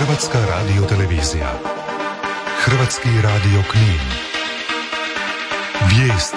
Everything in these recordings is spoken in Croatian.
Hrvatska radiotelevizija. Hrvatski radio Knin. Vijesti.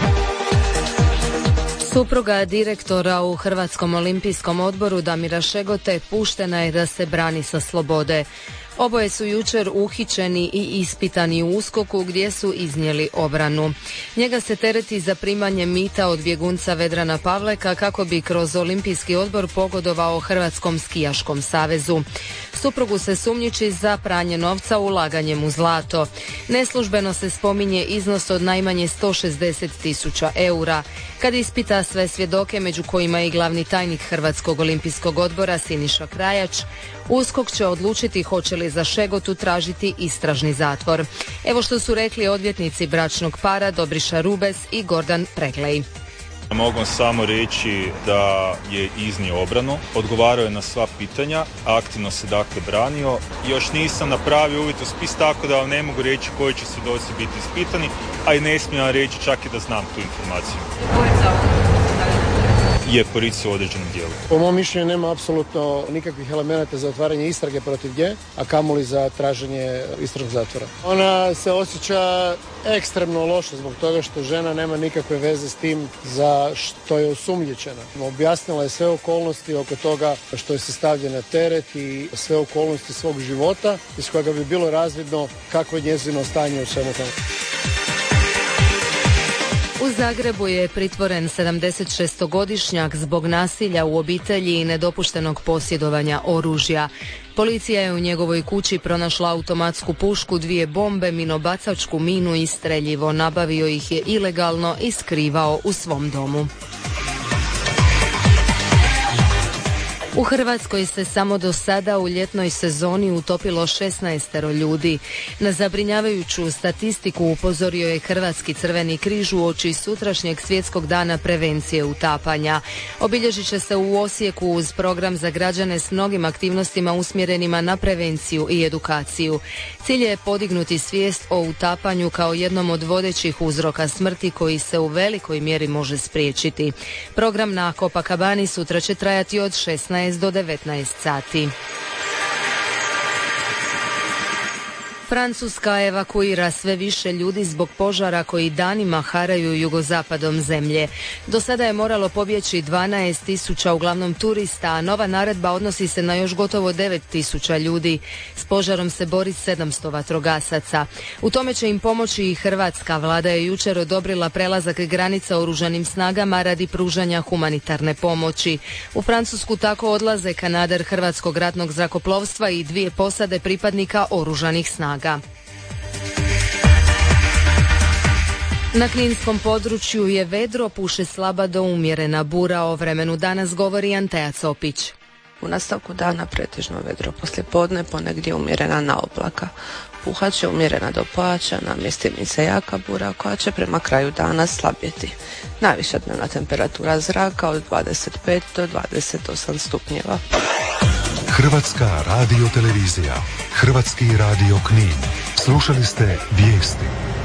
Supruga direktora u Hrvatskom olimpijskom odboru Damira Šegote puštena je da se brani sa slobode. Oboje su jučer uhićeni i ispitani u USKOK-u gdje su iznijeli obranu. Njega se tereti za primanje mita od bjegunca Vedrana Pavleka kako bi kroz olimpijski odbor pogodovao Hrvatskom skijaškom savezu. Suprugu se sumnjiči za pranje novca ulaganjem u zlato. Neslužbeno se spominje iznos od najmanje 160.000 eura. Kad ispita sve svjedoke, među kojima je i glavni tajnik Hrvatskog olimpijskog odbora Siniša Krajač, USKOK će odlučiti hoće li za Šegotu tražiti istražni zatvor. Evo što su rekli odvjetnici bračnog para Dobriša Rubes i Gordan Preglej. Mogu samo reći da je iznio obranu, odgovarao je na sva pitanja, aktivno se dakle branio. Još nisam napravio uvid u spis, tako da vam ne mogu reći koji će svjedoci biti ispitani, a i ne smijem reći čak i da znam tu informaciju. Je policija u određenom dijelu. Po mom mišljenju nema apsolutno nikakvih elemenata za otvaranje istrage protiv nje, a kamoli za traženje istražnog zatvora. Ona se osjeća ekstremno loše zbog toga što žena nema nikakve veze s tim za što je osumnjičena. Objasnila je sve okolnosti oko toga što je se stavlja na teret i sve okolnosti svog života iz kojega bi bilo razvidno kakvo je njezino stanje u svemu tome. U Zagrebu je pritvoren 76-godišnjak zbog nasilja u obitelji i nedopuštenog posjedovanja oružja. Policija je u njegovoj kući pronašla automatsku pušku, 2 bombe, minobacačku minu i streljivo. Nabavio ih je ilegalno i skrivao u svom domu. U Hrvatskoj se samo do sada u ljetnoj sezoni utopilo 16 ljudi. Na zabrinjavajuću statistiku upozorio je Hrvatski crveni križ uoči sutrašnjeg svjetskog dana prevencije utapanja. Obilježit će se u Osijeku uz program za građane s mnogim aktivnostima usmjerenima na prevenciju i edukaciju. Cilj je podignuti svijest o utapanju kao jednom od vodećih uzroka smrti koji se u velikoj mjeri može spriječiti. Program na Copacabani sutra će trajati od 16 do 19 sati. Francuska evakuira sve više ljudi zbog požara koji danima haraju jugozapadom zemlje. Do sada je moralo pobjeći 12.000 uglavnom turista, a nova naredba odnosi se na još gotovo 9.000 ljudi. S požarom se bori 700 vatrogasaca. U tome će im pomoći i Hrvatska. Vlada je jučer odobrila prelazak granica oružanim snagama radi pružanja humanitarne pomoći. U Francusku tako odlaze kanader Hrvatskog ratnog zrakoplovstva i 2 posade pripadnika oružanih snaga. Na kninskom području je vedro, puše slaba do umjerena bura. O vremenu danas govori Anteja Copić. U nastavku dana pretežno vedro, poslijepodne ponegdje umjerena na oblaka. Puhat će umjerena do pojača, na mjestima se jaka bura koja će prema kraju dana slabjeti. Najviša dnevna temperatura zraka od 25 do 28 stupnjeva. Hrvatska radiotelevizija. Hrvatski radio Knin. Slušali ste vijesti.